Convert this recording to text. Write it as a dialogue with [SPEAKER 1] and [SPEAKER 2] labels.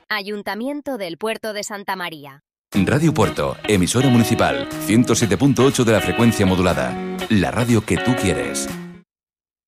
[SPEAKER 1] Ayuntamiento del Puerto de Santa María.
[SPEAKER 2] Radio Puerto, emisora municipal, 107.8 de la frecuencia modulada. La radio que tú quieres.